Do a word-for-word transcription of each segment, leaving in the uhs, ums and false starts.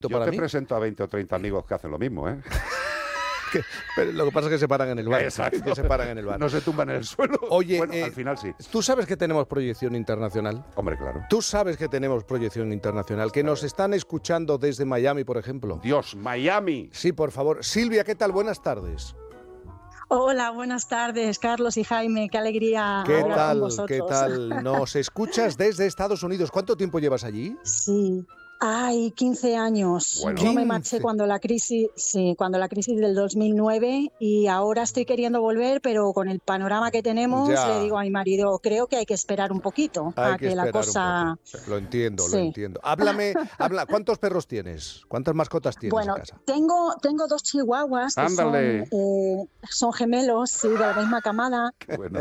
Yo para te mí. presento a veinte o treinta amigos que hacen lo mismo, ¿eh? Que, pero lo que pasa es que se paran en el bar. Exacto. Que se paran en el bar. No se tumban en el suelo. Oye, bueno, eh, al final sí. ¿tú sabes que tenemos proyección internacional? Hombre, claro. ¿Tú sabes que tenemos proyección internacional? Que nos están escuchando desde Miami, por ejemplo. Dios, Miami. Sí, por favor. Silvia, ¿qué tal? Buenas tardes. Hola, buenas tardes, Carlos y Jaime. Qué alegría ¿Qué hablar tal? con vosotros. ¿Qué tal? Nos escuchas desde Estados Unidos. ¿Cuánto tiempo llevas allí? Sí. Ay, quince años. Bueno. Yo me quince. marché cuando la crisis, sí, cuando la crisis del dos mil nueve y ahora estoy queriendo volver, pero con el panorama que tenemos, Ya. le digo a mi marido, creo que hay que esperar un poquito Hay a que que la esperar cosa. un poco. Lo entiendo, lo Sí. entiendo. Háblame, habla. ¿Cuántos perros tienes? ¿Cuántas mascotas tienes Bueno, en casa? tengo, tengo dos chihuahuas que son, Ándale. eh, son gemelos, sí, de la misma camada. Qué bueno.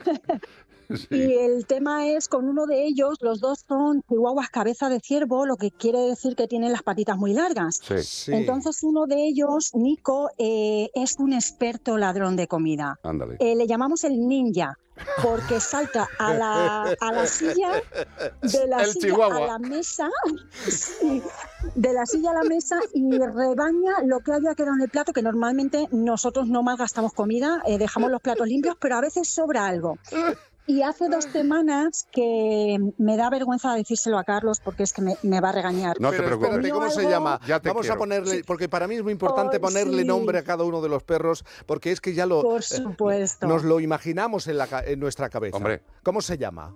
Sí. Y el tema es, con uno de ellos, los dos son chihuahuas cabeza de ciervo, lo que quiere decir que tienen las patitas muy largas. Sí. Sí. Entonces uno de ellos, Nico, eh, es un experto ladrón de comida. Ándale. Eh, le llamamos el ninja, porque salta a la, a la silla, de la El silla chihuahua. a la mesa, sí, de la silla a la mesa y rebaña lo que haya quedado en el plato, que normalmente nosotros no malgastamos comida, eh, dejamos los platos limpios, pero a veces sobra algo. Y hace dos semanas que me da vergüenza decírselo a Carlos porque es que me, me va a regañar. No te Pero preocupes. espérate, ¿cómo se Algo- llama? Ya te Vamos quiero. a ponerle, porque para mí es muy importante Ay, ponerle sí. nombre a cada uno de los perros, porque es que ya lo Por eh, supuesto. nos lo imaginamos en, la, ca- en nuestra cabeza. Hombre. ¿Cómo se llama?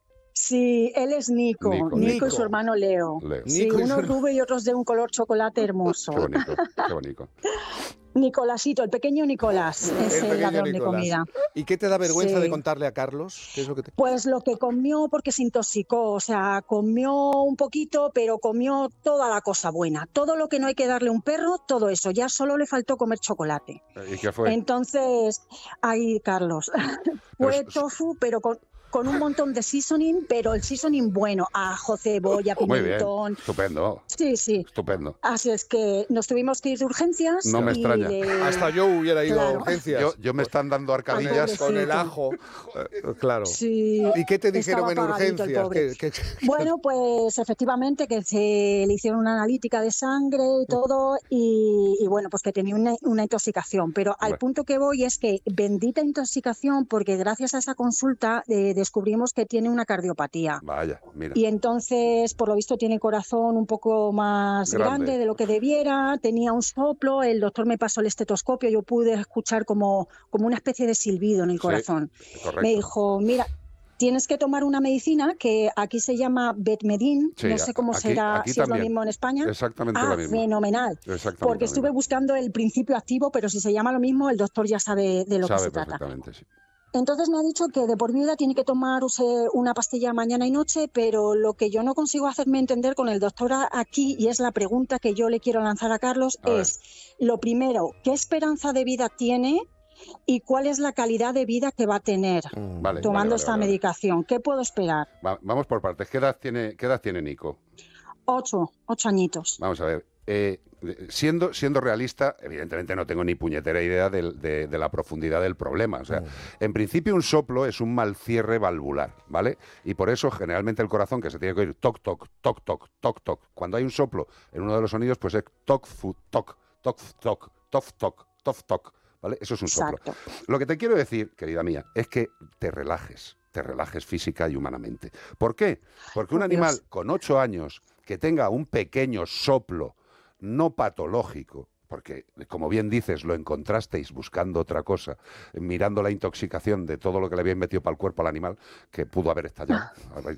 Sí, él es Nico, Nico, Nico, Nico. y su hermano Leo. Leo. Sí, Nico y uno su- rubio y otros de un color chocolate hermoso. Qué bonito, qué bonito. Nicolásito, el pequeño Nicolás, es El el, pequeño ladrón Nicolás. de comida. ¿Y qué te da vergüenza Sí. de contarle a Carlos? ¿Qué es lo que te... Pues lo que comió porque se intoxicó, o sea, comió un poquito, pero comió toda la cosa buena. Todo lo que no hay que darle a un perro, todo eso. Ya solo le faltó comer chocolate. ¿Y qué fue? Entonces, ahí, Carlos, Pero fue su- su- tofu, pero con, con un montón de seasoning, pero el seasoning bueno, ajo, cebolla, Muy bien. pimentón. Estupendo. Sí, sí. Estupendo. Así es que nos tuvimos que ir de urgencias. No me y extraña. le- Hasta yo hubiera ido a Claro. urgencias. Yo, yo me están dando arcadillas. Con el pobrecito. ajo. Eh, claro. Sí, ¿Y qué te dijeron estaba en apagadito el urgencias? pobre. ¿Qué- qué- Bueno, pues efectivamente que se le hicieron una analítica de sangre y todo y, y bueno, pues que tenía una, una intoxicación. Pero al Bueno. punto que voy es que bendita intoxicación porque gracias a esa consulta eh, descubrimos que tiene una cardiopatía. Vaya, mira. Y entonces, por lo visto, tiene el corazón un poco más Grande. grande de lo que debiera, tenía un soplo, el doctor me pasó el estetoscopio, yo pude escuchar como, como una especie de silbido en el Sí, corazón. correcto. Me dijo, mira, tienes que tomar una medicina que aquí se llama Betmedin, Sí, no sé cómo aquí- será, aquí si es lo también. mismo en España. Exactamente Ah, lo mismo. fenomenal. Exactamente Porque lo estuve mismo. buscando el principio activo, pero si se llama lo mismo, el doctor ya sabe de lo que Sabe se trata. perfectamente, sí. Entonces me ha dicho que de por vida tiene que tomar una pastilla mañana y noche, pero lo que yo no consigo hacerme entender con el doctor a- aquí, y es la pregunta que yo le quiero lanzar a Carlos, A ver. es, lo primero, ¿qué esperanza de vida tiene y cuál es la calidad de vida que va a tener Mm. Vale, tomando vale, vale, esta vale, vale. medicación? ¿Qué puedo esperar? Va- vamos por partes. ¿Qué edad tiene, qué edad tiene Nico? Ocho, ocho añitos. Vamos a ver. eh, siendo, siendo realista, evidentemente no tengo ni puñetera idea del- de, de la profundidad del problema. O sea, en principio un soplo es un mal cierre valvular, ¿vale? Y por eso generalmente el corazón, que se tiene que oír toc, toc, toc, toc, toc, toc. Cuando hay un soplo en uno de los sonidos, pues es toc, fu, toc, toc, toc, toc, toc, toc, toc, ¿vale? Eso es un soplo. Exacto. Lo que te quiero decir, querida mía, es que te relajes, te relajes física y humanamente. ¿Por qué? Porque un Por animal Dios. con ocho años que tenga un pequeño soplo no patológico, porque, como bien dices, lo encontrasteis buscando otra cosa, mirando la intoxicación de todo lo que le habían metido para el cuerpo al animal, que pudo haber estallado,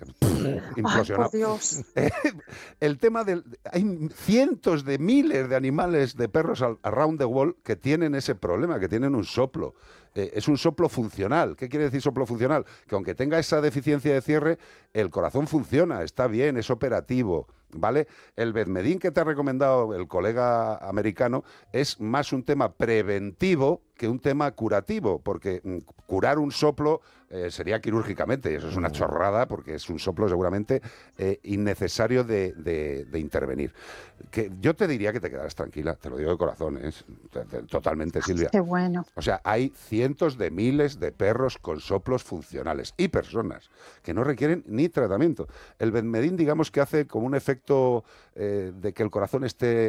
Ay, implosionado. por Dios. El tema del... Hay cientos de miles de animales, de perros al- around the world que tienen ese problema, que tienen un soplo. Eh, es un soplo funcional. ¿Qué quiere decir soplo funcional? Que aunque tenga esa deficiencia de cierre, el corazón funciona, está bien, es operativo, ¿vale? El Betmedin que te ha recomendado el colega americano es más un tema preventivo que un tema curativo, porque mm, curar un soplo eh, sería quirúrgicamente, y eso es una chorrada, porque es un soplo seguramente eh, innecesario de, de, de intervenir. Que yo te diría que te quedaras tranquila, te lo digo de corazón, es totalmente, Silvia. Qué bueno. O sea, hay cientos de miles de perros con soplos funcionales y personas que no requieren ni tratamiento. El Benmedin, digamos que hace como un efecto eh, de que el corazón esté